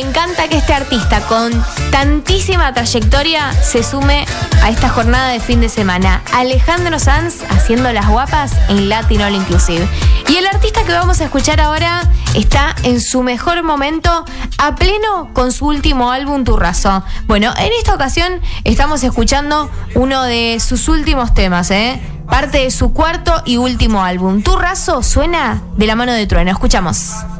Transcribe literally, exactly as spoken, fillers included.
encanta que este artista con tantísima trayectoria se sume a esta jornada de fin de semana. Alejandro Sanz haciendo las guapas en Latin All Inclusive. Y el artista que vamos a escuchar ahora está en su mejor momento, a pleno con su último álbum Turrazo. Bueno, en esta ocasión estamos escuchando uno de sus últimos temas, ¿eh? Parte de su cuarto y último álbum. Turrazo suena de la mano de Trueno. Escuchamos.